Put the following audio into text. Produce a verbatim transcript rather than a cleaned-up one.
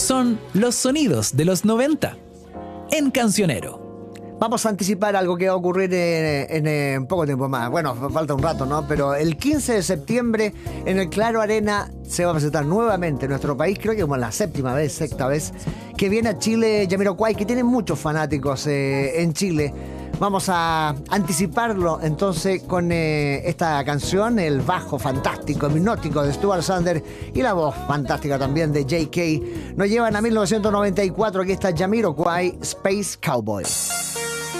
son los sonidos de los noventa en Cancionero. Vamos a anticipar algo que va a ocurrir en, en, en poco tiempo más. Bueno, falta un rato, ¿no? Pero el quince de septiembre en el Claro Arena se va a presentar nuevamente en nuestro país, creo que como la séptima vez, sexta vez, que viene a Chile Jamiroquai, que tiene muchos fanáticos eh, en Chile. Vamos a anticiparlo entonces con eh, esta canción, el bajo fantástico, hipnótico de Stuart Sanders y la voz fantástica también de J K. Nos llevan a mil novecientos noventa y cuatro, aquí está Jamiroquai, Space Cowboy.